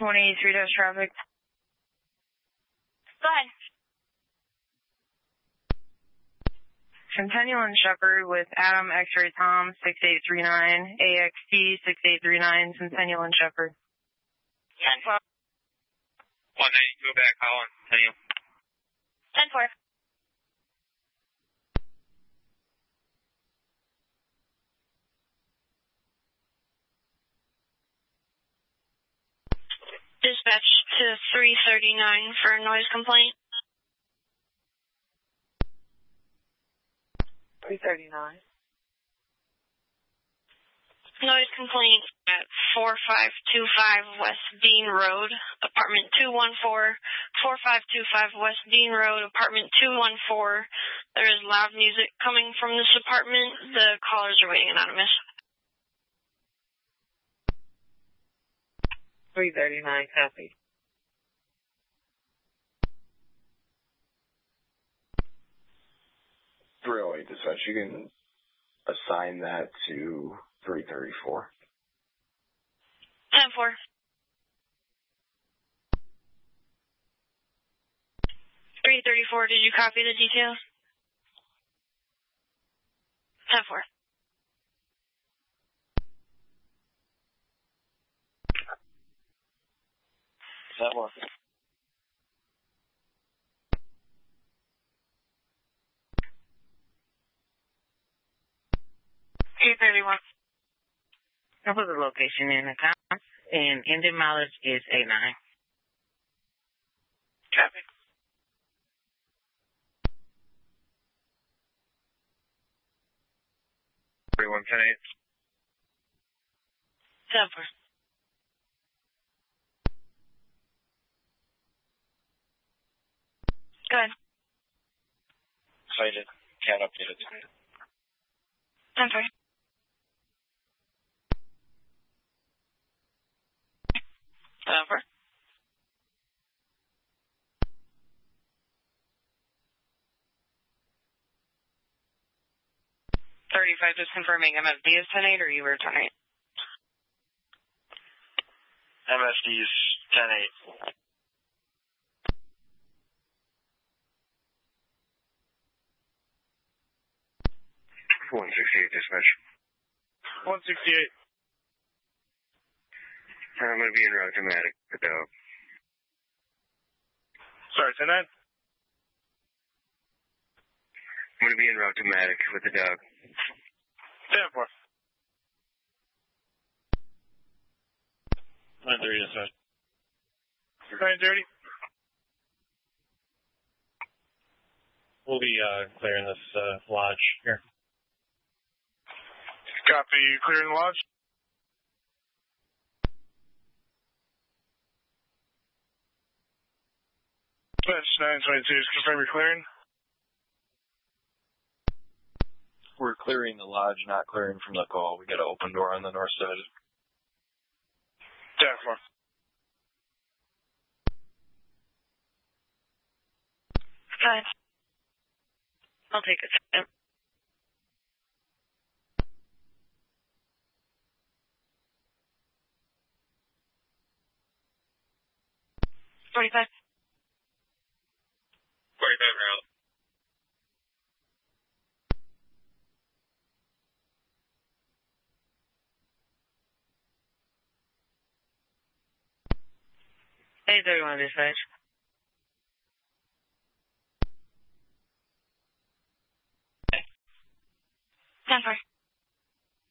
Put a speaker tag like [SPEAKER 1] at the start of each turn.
[SPEAKER 1] 183 traffic.
[SPEAKER 2] Go ahead.
[SPEAKER 1] Centennial and Shepherd with Adam X-Ray Tom 6839, AXT 6839, Centennial and Shepherd.
[SPEAKER 2] 10-4.
[SPEAKER 3] 192 back, Holland, Centennial.
[SPEAKER 2] 10-4. Dispatch to 339 for a noise complaint.
[SPEAKER 1] 339.
[SPEAKER 2] Noise complaint at 4525 West Dean Road, apartment 214. 4525 West Dean Road, apartment 214. There is loud music coming from this apartment. The callers are waiting anonymous.
[SPEAKER 1] 339, copy.
[SPEAKER 4] Really, dispatch, you can assign that to 334.
[SPEAKER 2] 10-4. 334, did you copy the details? 10-4.
[SPEAKER 3] That working?
[SPEAKER 1] I'll put the location in account, and engine mileage is 89.
[SPEAKER 3] Copy. Everyone, 10-8.
[SPEAKER 2] 10-4. Go ahead.
[SPEAKER 3] Cited. Can't update it.
[SPEAKER 2] 10-4. 10-4.
[SPEAKER 1] 35, just confirming MFD is 10-8 or you were 10-8?
[SPEAKER 3] MFD is 10-8. 168 dispatch.
[SPEAKER 5] 168.
[SPEAKER 3] I'm going to be in route to Matic, the dog.
[SPEAKER 5] Sorry, say that?
[SPEAKER 3] I'm going to be en route to Matic with the dog.
[SPEAKER 5] 10-4.
[SPEAKER 3] 930 dispatch.
[SPEAKER 5] 930.
[SPEAKER 6] We'll be clearing this lodge here.
[SPEAKER 5] Copy. Clearing the lodge. Dispatch 922 is confirm you're clearing.
[SPEAKER 3] We're clearing the lodge, not clearing from the call. We got an open door on the north side.
[SPEAKER 5] 10-4.
[SPEAKER 2] Go ahead.
[SPEAKER 1] I'll take it.
[SPEAKER 2] 45.
[SPEAKER 3] 45 route.
[SPEAKER 1] Hey, 31 dispatch.
[SPEAKER 2] Okay. 10-4.